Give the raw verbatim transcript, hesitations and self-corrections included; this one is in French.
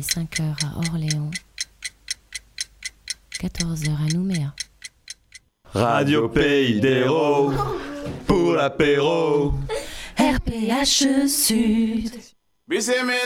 est cinq heures à Orléans, quatorze heures à Nouméa. Radio Pays d'Hérault, pour l'apéro. R P H Sud.